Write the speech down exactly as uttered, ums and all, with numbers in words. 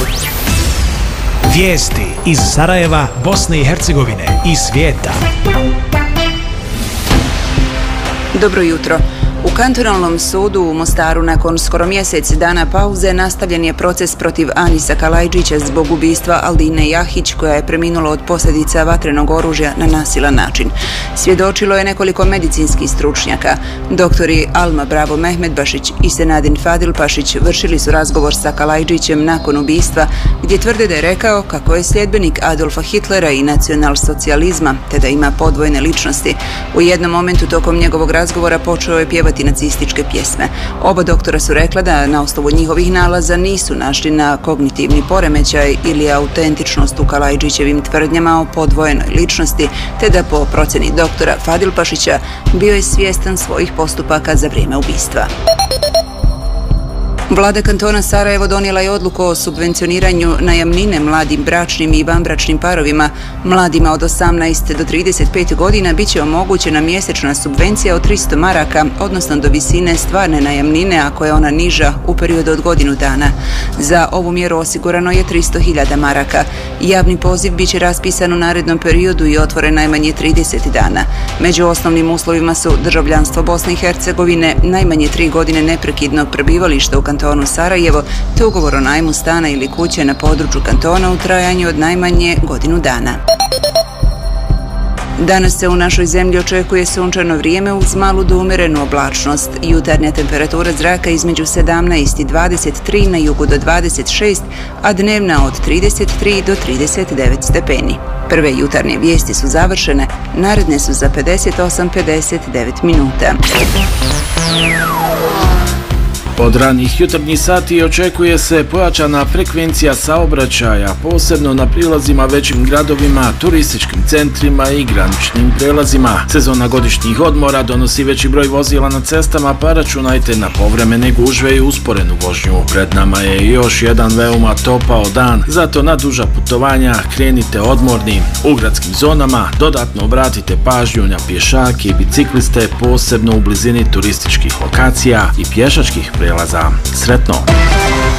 Vijesti iz Sarajeva, Bosne i Hercegovine i svijeta. Dobro jutro. U kantonalnom sudu u Mostaru nakon skoro mjesec dana pauze nastavljen je proces protiv Anisa Kalajdžića zbog ubistva Aldine Jahić, koja je preminula od posljedica vatrenog oružja na nasilan način. Svjedočilo je nekoliko medicinskih stručnjaka. Doktori Alma Bravo Mehmedbašić i Senadin Fadilpašić vršili su razgovor sa Kalajdžićem nakon ubistva, gdje tvrde da je rekao kako je sljedbenik Adolfa Hitlera i nacionalsocijalizma, te da ima podvojne ličnosti. U jednom momentu tokom njegovog razgovora počeo je pjevati nacističke pjesme. Oba doktora su rekla da na osnovu njihovih nalaza nisu našli na kognitivni poremećaj ili autentičnost u Kalajdžićevim tvrdnjama o podvojenoj ličnosti, te da po procjeni doktora Fadilpašića bio je svjestan svojih postupaka za vrijeme ubistva. Vlada kantona Sarajevo donijela je odluku o subvencioniranju najamnine mladim bračnim i vanbračnim parovima. Mladima od osamnaest do trideset pet godina bit će omogućena mjesečna subvencija od tristo maraka, odnosno do visine stvarne najamnine ako je ona niža u periodu od godinu dana. Za ovu mjeru osigurano je tristo hiljada maraka. Javni poziv bit će raspisan u narednom periodu i otvoren najmanje trideset dana. Među osnovnim uslovima su državljanstvo Bosne i Hercegovine, najmanje tri godine neprekidnog prebivališta u kantonu kantonu Sarajevo, te ugovor o najmu stana ili kuće na području kantona u trajanju od najmanje godinu dana. Danas se u našoj zemlji očekuje sunčano vrijeme uz malu do umjerenu oblačnost. Jutarnja temperatura zraka između sedamnaest i dvadeset tri, na jugu do dvadeset šest, a dnevna od trideset tri do trideset devet stepeni. Prve jutarnje vijesti su završene, naredne su za pedeset osam do pedeset devet minuta. Od ranih jutarnjih sati očekuje se pojačana frekvencija saobraćaja, posebno na prilazima većim gradovima, turističkim centrima i graničnim prelazima. Sezona godišnjih odmora donosi veći broj vozila na cestama, pa računajte na povremene gužve i usporenu vožnju. Pred nama je još jedan veoma topao dan, zato na duža putovanja krenite odmorni. U gradskim zonama dodatno obratite pažnju na pješake i bicikliste, posebno u blizini turističkih lokacija i pješačkih prelaza. Sretno!